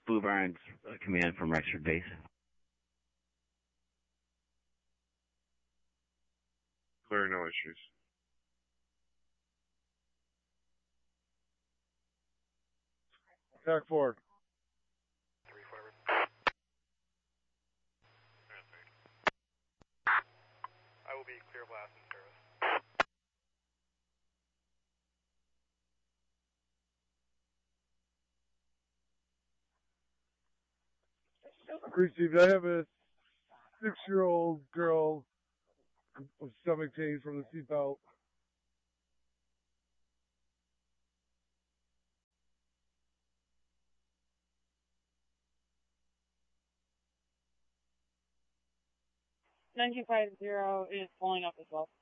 Blue Barnes command from Rexford Base. Clear, no issues. Attack 4. 3 forward. I will be clear blast in service. Received. I have a 6-year-old girl with stomach pain from the seatbelt. $1950 is pulling up as well.